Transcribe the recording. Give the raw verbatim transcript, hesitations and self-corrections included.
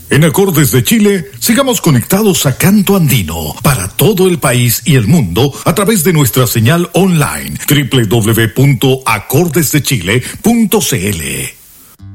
En Acordes de Chile, sigamos conectados a Canto Andino para todo el país y el mundo a través de nuestra señal online doble u doble u doble u punto acordes de chile punto c l.